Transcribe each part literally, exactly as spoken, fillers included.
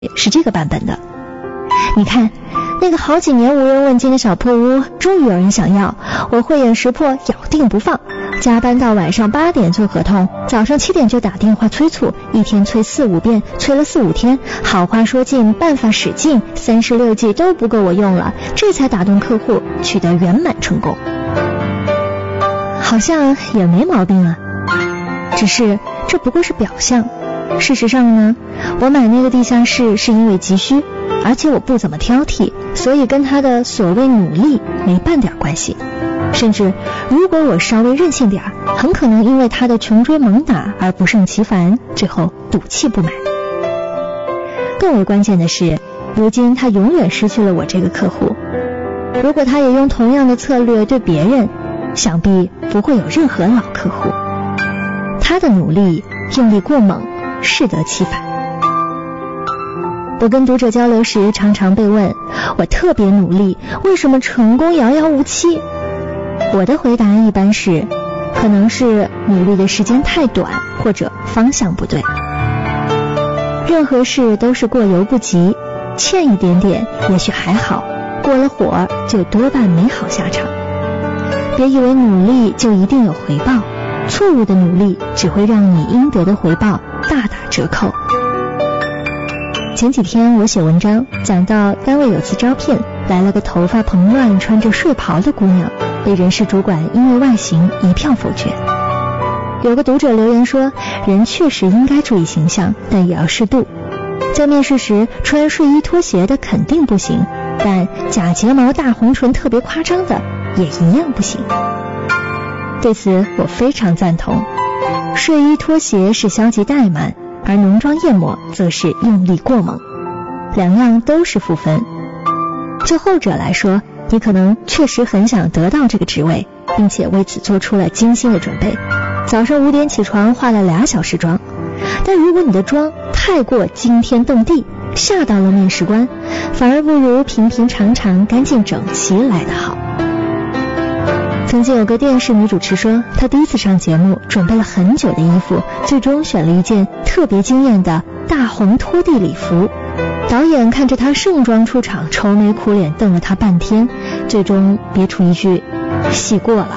是这个版本的。你看，那个好几年无人问津的小破屋，终于有人想要，我慧眼识破，咬定不放。加班到晚上八点做合同，早上七点就打电话催促，一天催四五遍，催了四五天，好话说尽，办法使尽，三十六计都不够我用了，这才打动客户，取得圆满成功。好像也没毛病啊，只是这不过是表象。事实上呢，我买那个地下室是因为急需，而且我不怎么挑剔，所以跟他的所谓努力没半点关系。甚至如果我稍微任性点，很可能因为他的穷追猛打而不胜其烦，最后赌气不买。更为关键的是，如今他永远失去了我这个客户。如果他也用同样的策略对别人，想必不会有任何老客户。他的努力用力过猛，适得其反。我跟读者交流时常常被问，我特别努力，为什么成功遥遥无期？我的回答一般是，可能是努力的时间太短，或者方向不对。任何事都是过犹不及，欠一点点也许还好，过了火就多半没好下场。别以为努力就一定有回报，错误的努力只会让你应得的回报大打折扣。前几天我写文章讲到，单位有次招聘，来了个头发蓬乱穿着睡袍的姑娘，被人事主管因为外形一票否决。有个读者留言说，人确实应该注意形象，但也要适度。在面试时穿睡衣拖鞋的肯定不行，但假睫毛大红唇特别夸张的也一样不行。对此我非常赞同，睡衣拖鞋是消极怠慢，而浓妆艳抹则是用力过猛，两样都是负分。就后者来说，你可能确实很想得到这个职位，并且为此做出了精心的准备，早上五点起床化了俩小时妆。但如果你的妆太过惊天动地，吓到了面试官，反而不如平平常常干净整齐来得好。曾经有个电视女主持说，她第一次上节目准备了很久的衣服，最终选了一件特别惊艳的大红拖地礼服。导演看着她盛装出场，愁眉苦脸瞪了她半天，最终憋出一句，戏过了。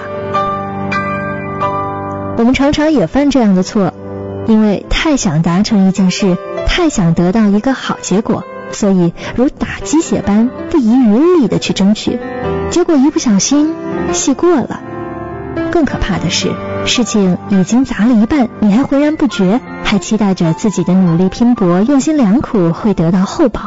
我们常常也犯这样的错，因为太想达成一件事，太想得到一个好结果，所以如打鸡血般不遗余力地去争取，结果一不小心戏过了。更可怕的是，事情已经砸了一半，你还浑然不觉，还期待着自己的努力拼搏用心良苦会得到厚报。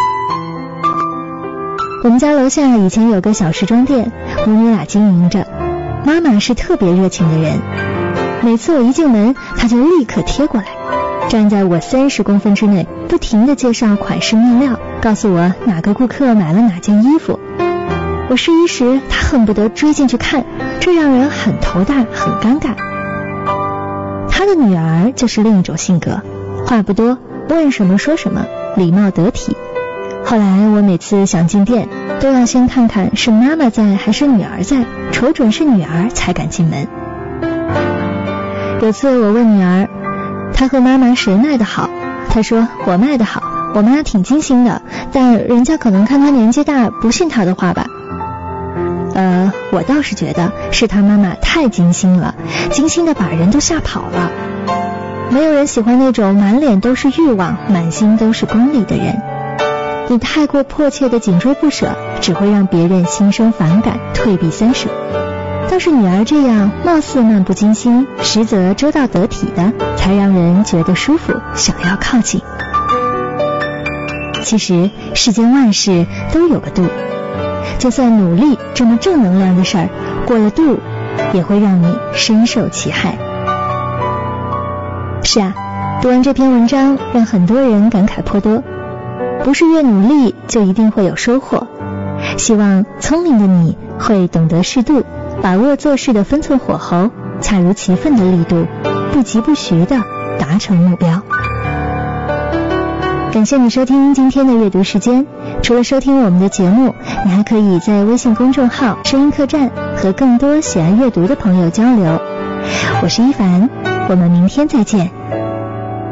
我们家楼下以前有个小时装店，母女俩经营着，妈妈是特别热情的人，每次我一进门，她就立刻贴过来，站在我三十公分之内，不停地介绍款式面料，告诉我哪个顾客买了哪件衣服。我试衣时，她恨不得追进去看，这让人很头大，很尴尬。她的女儿就是另一种性格，话不多，问什么说什么，礼貌得体。后来我每次想进店，都要先看看是妈妈在还是女儿在，瞅准是女儿才敢进门。有次我问女儿，她和妈妈谁卖得好？她说我卖得好，我妈挺精心的，但人家可能看她年纪大，不信她的话吧。呃，我倒是觉得是她妈妈太精心了，精心的把人都吓跑了。没有人喜欢那种满脸都是欲望，满心都是功利的人。你太过迫切的紧追不舍，只会让别人心生反感，退避三舍。倒是女儿这样貌似漫不经心，实则周到得体的，才让人觉得舒服，想要靠近。其实世间万事都有个度，就算努力这么正能量的事儿，过了度也会让你深受其害。是啊，读完这篇文章，让很多人感慨颇多。不是越努力就一定会有收获，希望聪明的你会懂得适度，把握做事的分寸火候，恰如其分的力度，不疾不徐的达成目标。感谢你收听今天的阅读时间，除了收听我们的节目，你还可以在微信公众号声音客栈和更多喜爱阅读的朋友交流。我是一凡，我们明天再见。